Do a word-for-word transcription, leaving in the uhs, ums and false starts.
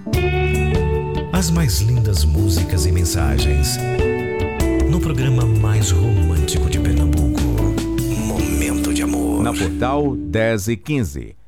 As mais lindas músicas e mensagens no programa mais romântico de Pernambuco, Momento de Amor. Na Portal dez e quinze.